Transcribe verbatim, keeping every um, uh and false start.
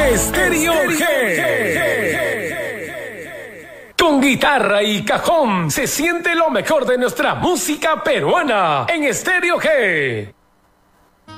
Estéreo G. Con guitarra y cajón se siente lo mejor de nuestra música peruana en Estéreo G.